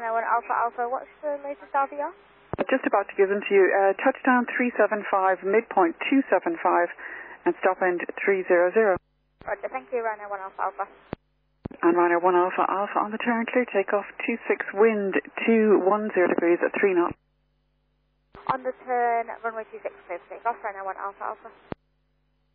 1 Alpha Alpha, what's the latest RVR? Just about to give them to you. Touchdown 375, midpoint 275, and stop end 300. Roger, thank you, Ryanair 1 Alpha Alpha. And Ryanair 1 Alpha Alpha on the turn, clear takeoff, 26 wind, 210 degrees at 3 knots. On the turn, runway 26, clear takeoff, Ryanair 1 Alpha Alpha.